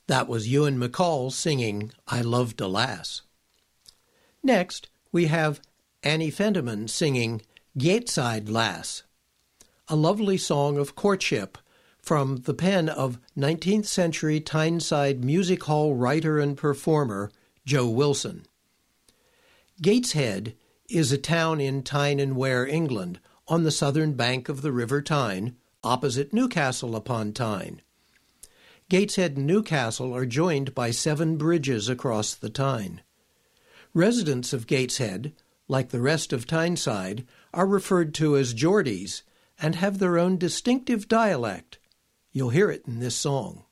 That was Ewan MacColl singing I Loved a Lass. Next, we have Annie Fendeman singing Gateside Lass, a lovely song of courtship from the pen of 19th century Tyneside music hall writer and performer Joe Wilson. Gateshead is a town in Tyne and Wear, England, on the southern bank of the River Tyne, opposite Newcastle upon Tyne. Gateshead and Newcastle are joined by 7 bridges across the Tyne. Residents of Gateshead, like the rest of Tyneside, are referred to as Geordies and have their own distinctive dialect. You'll hear it in this song.